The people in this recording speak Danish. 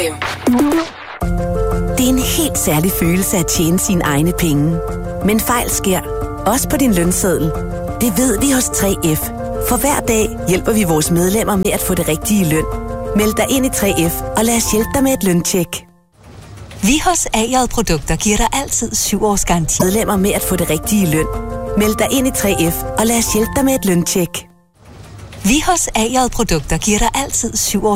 Det er en helt særlig følelse at tjene sine egne penge. Men fejl sker, også på din lønseddel. Det ved vi hos 3F. For hver dag hjælper vi vores medlemmer med at få det rigtige løn. Meld dig ind i 3F, og lad os hjælpe dig med et løntjek. Vi hos AJ Produkter giver dig altid 7 års garanti. Medlemmer med at få det rigtige løn. Meld dig ind i 3F, og lad os hjælpe dig med et løntjek. Vi hos AJ Produkter giver dig altid 7 års